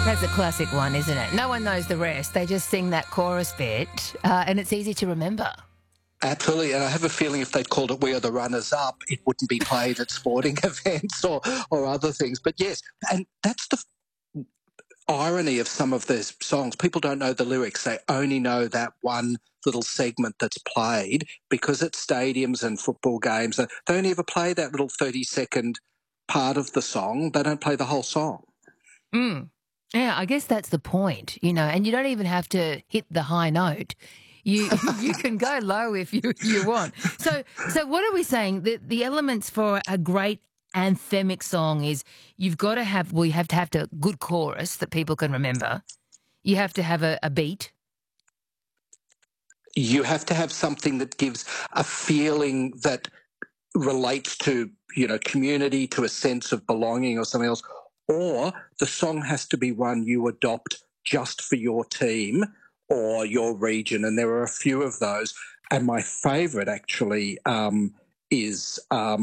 That's a classic one, isn't it? No one knows the rest. They just sing that chorus bit, and it's easy to remember. Absolutely, and I have a feeling if they'd called it "We Are the Runners Up," it wouldn't be played at sporting events or other things. But yes, and that's the irony of some of these songs. People don't know the lyrics; they only know that one little segment that's played because at stadiums and football games, they only ever play that little 30-second part of the song. They don't play the whole song. Mm. Yeah, I guess that's the point, and you don't even have to hit the high note. You you can go low if you want. So what are we saying? The elements for a great anthemic song is we have to have a good chorus that people can remember. You have to have a beat. You have to have something that gives a feeling that relates to, community, to a sense of belonging or something else, or the song has to be one you adopt just for your team or your region. And there are a few of those. And my favourite actually is